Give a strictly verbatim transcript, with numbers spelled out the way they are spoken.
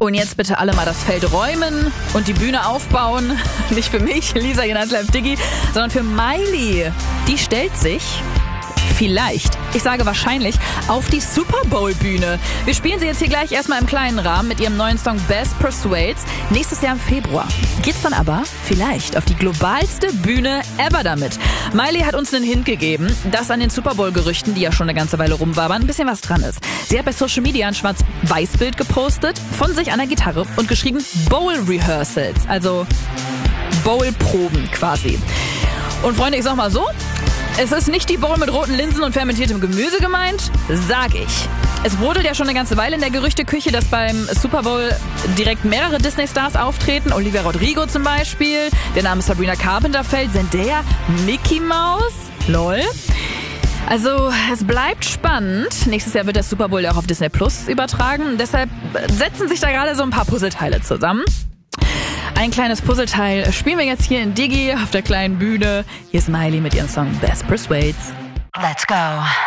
Und jetzt bitte alle mal das Feld räumen und die Bühne aufbauen. Nicht für mich, Lisa Jenatz Live Diggi, sondern für Miley. Die stellt sich vielleicht, ich sage wahrscheinlich, auf die Super Bowl Bühne. Wir spielen sie jetzt hier gleich erstmal im kleinen Rahmen mit ihrem neuen Song Best Persuades. Nächstes Jahr im Februar geht's dann aber vielleicht auf die globalste Bühne ever damit. Miley hat uns einen Hint gegeben, dass an den Super Bowl Gerüchten, die ja schon eine ganze Weile rumwabern, ein bisschen was dran ist. Sie hat bei Social Media ein Schwarz-Weiß-Bild gepostet von sich an der Gitarre und geschrieben Bowl Rehearsals, also Bowl-Proben quasi. Und Freunde, ich sag mal so, es ist nicht die Bowl mit roten Linsen und fermentiertem Gemüse gemeint, sag ich. Es brodelt ja schon eine ganze Weile in der Gerüchteküche, dass beim Super Bowl direkt mehrere Disney-Stars auftreten. Olivia Rodrigo zum Beispiel, der Name Sabrina Carpenter fällt, Zendaya, Mickey Mouse, lol. Also es bleibt spannend. Nächstes Jahr wird der Super Bowl ja auch auf Disney Plus übertragen. Deshalb setzen sich da gerade so ein paar Puzzleteile zusammen. Ein kleines Puzzleteil spielen wir jetzt hier in Diggi auf der kleinen Bühne. Hier ist Miley mit ihrem Song Best Persuades. Let's go.